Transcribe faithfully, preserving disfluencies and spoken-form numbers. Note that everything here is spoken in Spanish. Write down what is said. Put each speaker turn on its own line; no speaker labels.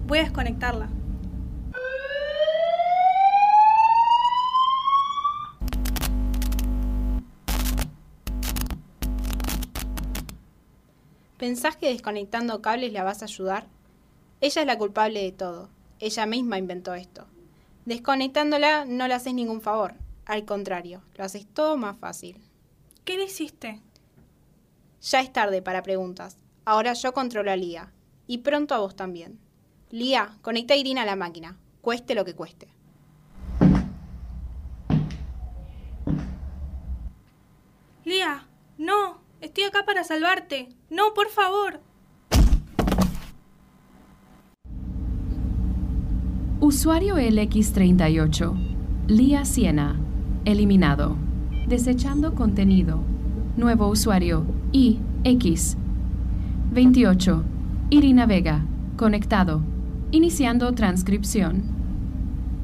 Voy a desconectarla.
¿Pensás que desconectando cables la vas a ayudar? Ella es la culpable de todo. Ella misma inventó esto. Desconectándola no le haces ningún favor. Al contrario, lo haces todo más fácil.
¿Qué le hiciste?
Ya es tarde para preguntas. Ahora yo controlo a Lía. Y pronto a vos también. Lía, conecta a Irina a la máquina. Cueste lo que cueste.
Lía, no. Estoy acá para salvarte. No, por favor.
Usuario L X treinta y ocho. Lía Siena. Eliminado. Desechando contenido. Nuevo usuario I X. veintiocho. Irina Vega. Conectado. Iniciando transcripción.